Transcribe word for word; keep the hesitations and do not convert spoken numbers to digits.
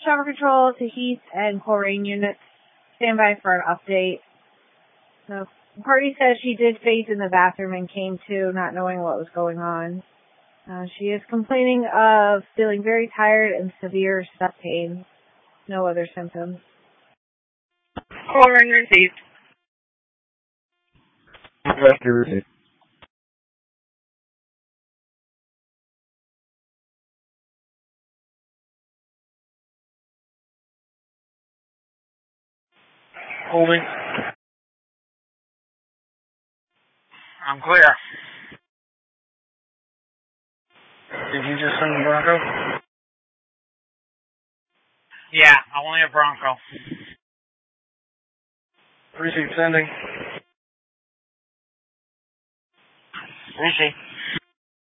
Chopper Control to Heath and Chlorine units. Stand by for an update. So, the party says she did faint in the bathroom and came to, not knowing what was going on. Uh, she is complaining of feeling very tired and severe stomach pain. No other symptoms. Chlorine received. Rescue received. Holding. I'm clear. Did you just send the Bronco? Yeah, only a Bronco. Receive sending. Receive.